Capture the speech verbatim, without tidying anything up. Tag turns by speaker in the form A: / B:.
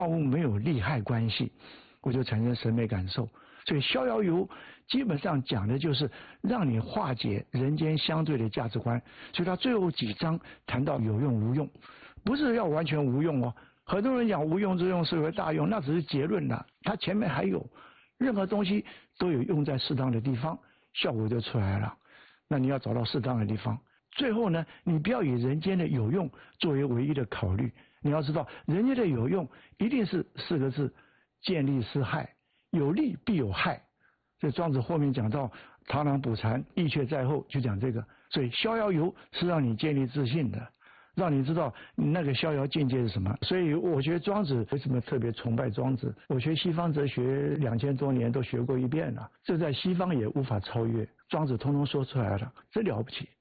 A: 药物没有利害关系，我就产生审美感受。所以逍遥游基本上讲的就是让你化解人间相对的价值观。所以他最后几章谈到有用无用，不是要完全无用哦。很多人讲无用之用是为大用，那只是结论啦。它前面还有任何东西都有用在适当的地方，效果就出来了。那你要找到适当的地方。最后呢，你不要以人间的有用作为唯一的考虑。你要知道，人间的有用一定是四个字：见利思害，有利必有害。这庄子后面讲到螳螂捕蝉，意却在后，就讲这个。所以逍遥游是让你建立自信的，让你知道那个逍遥境界是什么。所以我觉得庄子为什么特别崇拜庄子？我学西方哲学两千多年都学过一遍了，这在西方也无法超越。庄子通通说出来了，这了不起。